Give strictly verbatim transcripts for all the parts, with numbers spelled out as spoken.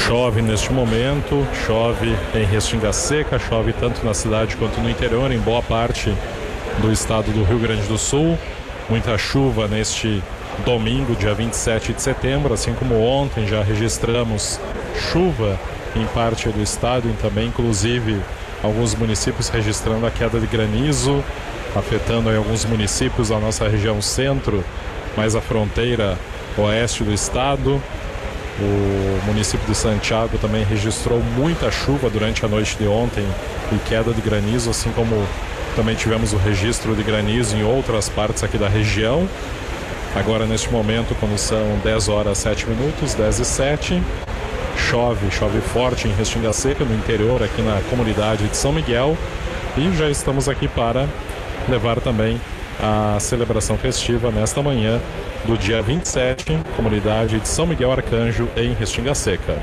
Chove neste momento, chove em Restinga Seca, chove tanto na cidade quanto no interior, em boa parte do estado do Rio Grande do Sul. Muita chuva neste domingo, dia vinte e sete de setembro, assim como ontem já registramos chuva em parte do estado e também, inclusive, alguns municípios registrando a queda de granizo, afetando em alguns municípios a nossa região centro, mais a fronteira oeste do estado. O município de Santiago também registrou muita chuva durante a noite de ontem e queda de granizo, assim como também tivemos o registro de granizo em outras partes aqui da região. Agora, neste momento, quando são dez horas e sete minutos, dez e sete, chove, chove forte em Restinga Seca, no interior, aqui na comunidade de São Miguel, e já estamos aqui para levar também a celebração festiva nesta manhã do dia vinte e sete, comunidade de São Miguel Arcanjo, em Restinga Seca.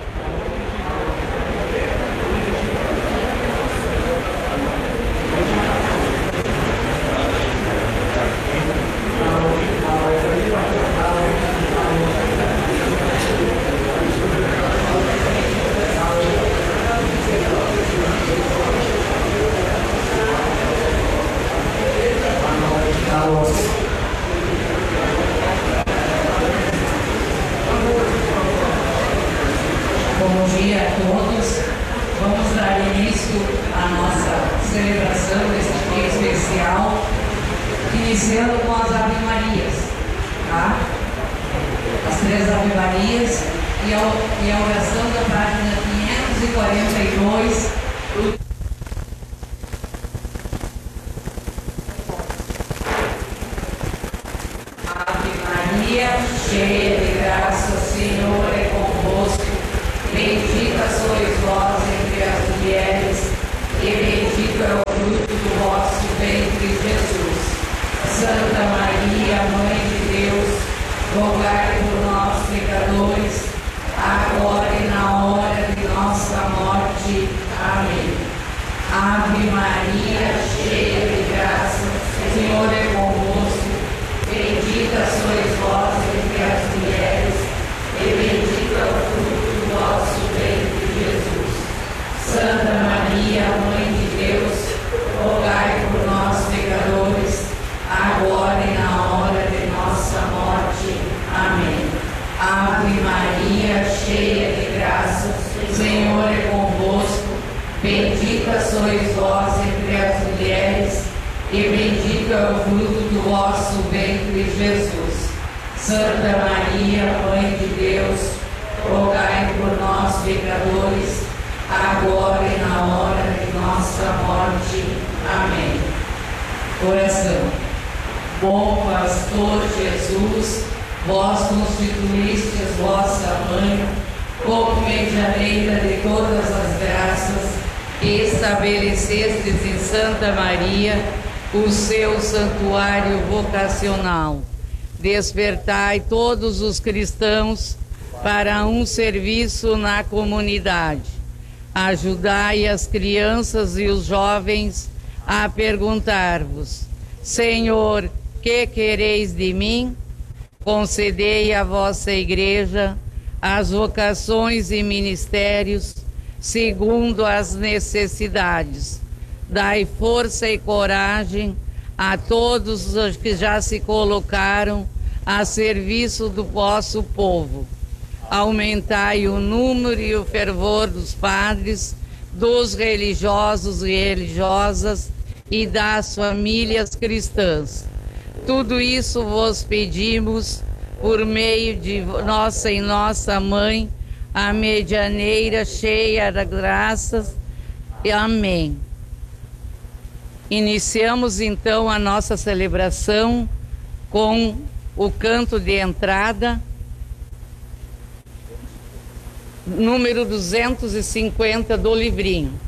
Bom dia a todos. Vamos dar início à nossa celebração deste dia especial, iniciando com as Ave Marias, tá? As três Ave Marias e a, e a oração da página quinhentos e quarenta e dois. Ave Maria, cheia de graça, o Senhor é convosco. Bendita sois vós entre as mulheres, e bendito é o fruto do vosso ventre, Jesus. Santa Maria, Mãe de Deus, rogai por nós, pecadores, agora e na hora de nossa morte. Amém. Ave Maria, cheia de graça, o Senhor é convosco. Bendita sois vós entre as mulheres, e bendito é o fruto do vosso ventre, Jesus. Santa Maria, Mãe de Deus, rogai por nós, pecadores, agora e na hora de nossa morte. Amém. Ave Maria, cheia de graça, o Senhor é convosco. Bendita sois vós entre as mulheres, e bendito é o fruto do vosso ventre, Jesus. Santa Maria, Mãe de Deus, rogai por nós, pecadores, agora e na hora de nossa morte. Amém. Oração. Bom pastor Jesus, vós constituístes vossa mãe como medianeira de todas as graças e estabelecestes em Santa Maria o seu santuário vocacional. Despertai todos os cristãos para um serviço na comunidade. Ajudai as crianças e os jovens a perguntar-vos: Senhor, que quereis de mim? Concedei à vossa igreja as vocações e ministérios segundo as necessidades. Dai força e coragem a todos os que já se colocaram a serviço do vosso povo. Aumentai o número e o fervor dos padres, dos religiosos e religiosas e das famílias cristãs. Tudo isso vos pedimos por meio de nossa e nossa mãe, a medianeira cheia de graças. Amém. Iniciamos então a nossa celebração com o canto de entrada, número duzentos e cinquenta do livrinho.